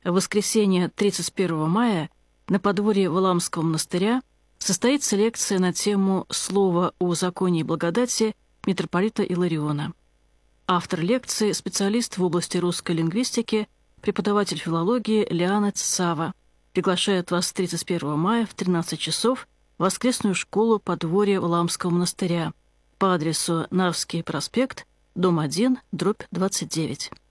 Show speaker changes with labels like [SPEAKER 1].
[SPEAKER 1] В воскресенье 31 мая на подворье Валаамского монастыря состоится лекция на тему «Слово о законе и благодати» митрополита Илариона. Автор лекции – специалист в области русской лингвистики, преподаватель филологии Лиана Цесава. Приглашает вас 31 мая в 13 часов в воскресную школу подворья Валаамского монастыря по адресу Нарвский проспект, дом 1, дробь 29.